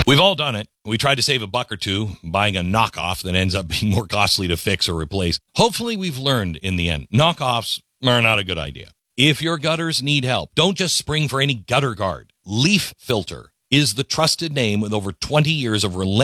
We've all done it. We tried to save a buck or two buying a knockoff that ends up being more costly to fix or replace. Hopefully we've learned in the end. Knockoffs are not a good idea. If your gutters need help, don't just spring for any gutter guard. Leaf Filter is the trusted name with over 20 years of relentless